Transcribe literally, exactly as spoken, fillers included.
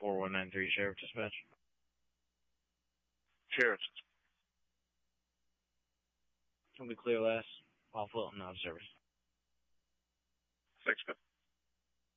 four one nine three, Sheriff Dispatch. Sheriff. Can we clear last? All Fulton, out of service. Thanks, man.